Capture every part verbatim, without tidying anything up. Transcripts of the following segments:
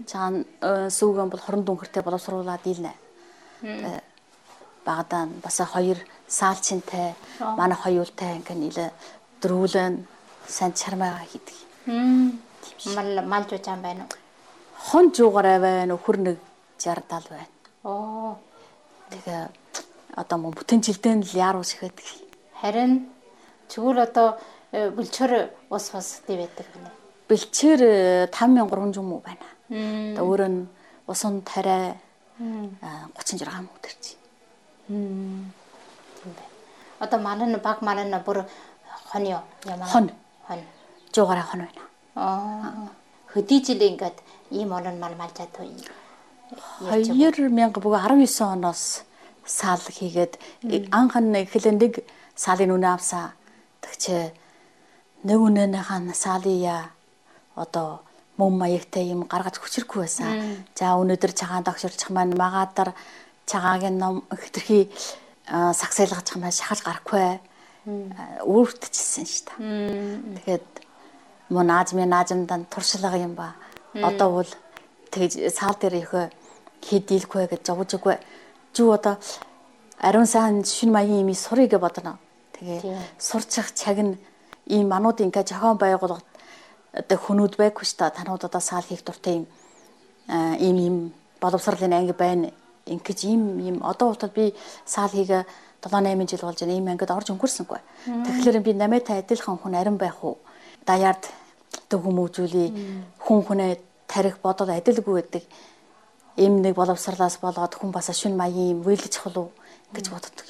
Чаан сүүгэн бол хорон дүнхэртэй боловсруулаад дийлнэ. Тэгээ багадаа бас хоёр саалчинтай манай хоёултай ингээ нийлээ дөрвөлэн сайн чармаа хийдэг. Мал малж байгаа юм байна уу? Хон жуугараа байна, өхөр нэг шард тал байна. Оо. Тэгээ одоо мөн бүтэн жилдээ л яаруус их байдаг. Харин чигүүл одоо бэлчээр ус бас тий байдаг байна. Бэлчээр таван мянга гурван жим уу байна. Тэгээ өөрөө нь усан тариа гучин жиргам өдөрч. Тийм байна. Одоо манай баг манай бүр хонио ямар хон хон жуугараа хон байна. Аа. Хөдий жил ингээд ийм олон мал малж чаддаг юм. хоёр мянга бүгд арав есөн оноос саал хийгээд анхан эхлэн нэг саалын үнэ авсаа. Тэгчээ нэг үнэнийхэн саалия одоо мөн маягтай юм гаргаж хүчрэхгүй байсан. За өнөөдөр цагаан дагширчих маань магадаар цагаагийн ном хэтэрхий сагсайлгаж маань шахаж гарахгүй өөртөжсэн шүү дээ. Тэгэхээр мөн наажмын наажмдан туршлага юм ба. Одоо бол тэгж саал дээр их хийдийлгүй гэж зовжгүй. Жүү одоо ариун сайн шин маягийн юм сурыг гэж бодно. Тэгээ сурчих цаг нь ийм манууд ингээ зохион байгуулалт одоо хүмүүд байггүй шүү дээ. Танууд одоо саал хийх дуртай юм ийм ийм боловсролын анги байна. Ингэж ийм ийм одоо утад би саал хийгээ долоо найман жил болж байна. Ийм ангид орж өнгөрсөнгүй. Тэгэхээр би намайтай адилхан хүн арин байх уу? Даяард дөгөмөжүүлээ хүн хүнээ тарих бодол адилгүй байдаг. Ийм нэг боловсрлаас болоод хүн бас шин маягийн вэлж хол уу гэж боддог.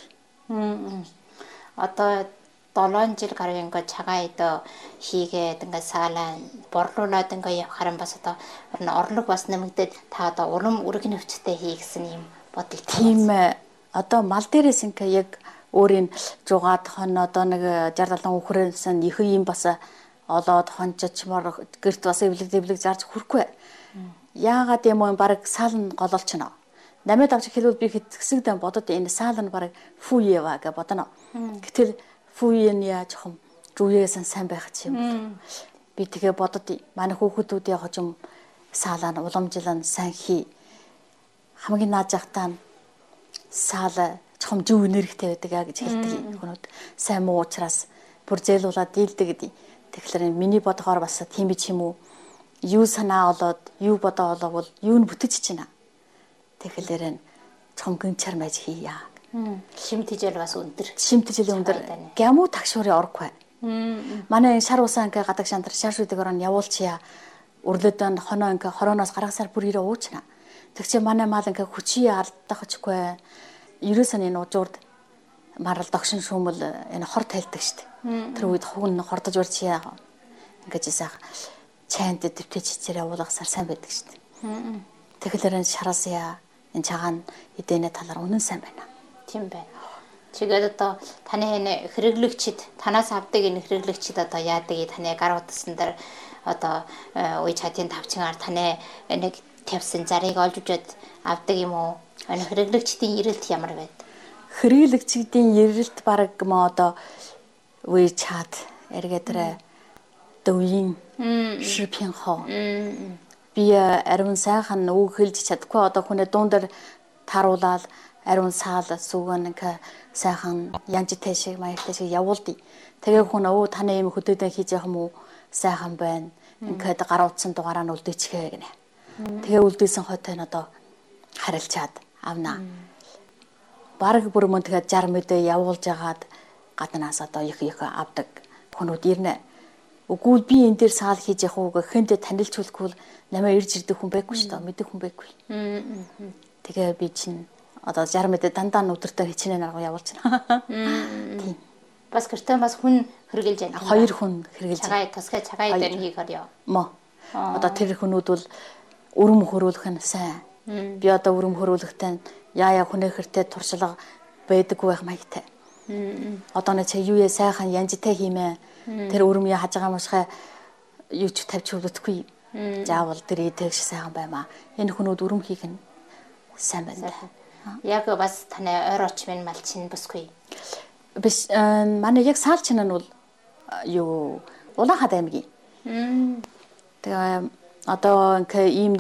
Одоо долоон жил гаруй ингээ цагаан идэ хийгээд ингээ саалаа борлуулад ингээ явахаар бас одоо орлого бас нэмэгдээд та одоо урам үрэг нөвчтэй хий гэсэн юм бодол тийм одоо мал дээрээс ингээ яг өөрийн жугаад хон одоо нэг шард талан үхрээс нь их юм бас олоод хонччмор гэрт бас эвлэг дэвлэг зарж хүрхгүй. Яагаад юм бол баг саал нь гололчно. Намайд авч хэлвэл би хэсэгдэн бодод энэ саал нь баг фүүева гэж бодно. Гэтэл фүүен яаж хам рүүээс сайн байх юм. Би тэгээ бодод манай хүүхдүүд яг хожим саалаа нь уламжлан сайн хий. Хамгийн нааж ахтаа саал чом зөв энергитэй байдаг гэж хэлдэг хүмүүс. Сайн муу учраас бүр зээлуулаад дийлдэг гэдэг. Тэгэхээр миний бодохоор бас тийм биш юм уу? Юу санаа олоод, юу бодоо олоод юу нь бүтэж чинь. Тэгэхээр цомгон чармаж хийя. Шимт хижээл бас өндөр. Шимт хижээл өндөр. Гямуу тагшуурын оргүй. Манай шар усаа ингээ гадаг шантар шар шүдэг орон явуулчихъя. Өрлөдөн хоноо ингээ хорооноос гаргасаар бүр ирээ уучна. Тэгчээ манай мал ингээ хүчий алдах гэхгүй. ерөөсөө энэ ужуурд марал догшин шүүмэл энэ хор тайлдаг штт. Тэр үед хугн хордож урчия. Ингээд ясах чайнд дэвтэж чичээр явуулгасаар сайн байдаг штт. Тэгэхээр энэ шараасаа энэ цагаан эдэнэ талаар үнэн сайн байна. Тийм байна. Чигээд одоо таны энэ хэрэглэгчид танаас авдаг энэ хэрэглэгчид одоо яадаг таны гар утсан дээр одоо үе чатын тавчингаар таны нэг тавьсан зарыг олж үжээд авдаг юм уу? Энэ хэрэглэгчдийн ирэлт ямар байд? Хэрэглэгчдийн ирэлт баг мо одоо үе чат эргээдрэ дөвийн шипин хоо. Би ариун сайхан үг хэлж чадахгүй одоо хүнээ дуун дээр таруулаад ариун саал сүгэн ингээ сайхан янжтай шиг маягтай шиг явуулдیں۔ Тэгээ хүн өө таны юм хөдөөдөө хийж яах юм уу? Сайхан байна. Ингээд гар утсан дугаараа нь үлдээчихээ гинэ. Тэгээ үлдээсэн хойтой нь одоо харилцаад авнаа. Бараг бүр мөн тэгээд жар мэдээ явуулж агаад гаднаас одоо их их авдаг хүнүүд ирнэ. Үгүй би энэ дээр саал хийж яах уу гэхэнд танилцуулгүй намайг ирж ирдэг хүн байхгүй шүү дээ. Мэддэг хүн байхгүй. Тэгээ би чинь одоо жар мэдээ дандаа өдөртөө хичнээн арга явуулчихна. Тийм. Бас гэртээ бас хүн хэрглэж байна. Хоёр хүн хэрглэж. Цагаа тусгай цагаа дээр хийхээр яа. Мо. Одоо тэр хүнүүд бол өрөм хөрөөлөх нь сайн. Би одоо өрөм хөрөөлөхтэй яа яа хүнээ хэртэй туршлага байдаггүй байх маягтай. Одоо нэг чи юу яа сайхан янжтай хиймээ. Тэр өрөм яа хажгаа мушхай юу ч тавьж хөвлөхгүй. Заавал тэр идэх сайхан баймаа. Энэ хүнүүд өрөм хийх нь сайн байна. Яг бас таны ойр очмын мал чинь бүсгүй. Биш манай яг саал чинь нь бол юу Улаанхад аймгийн. Тэгээ одоо ингээ ийм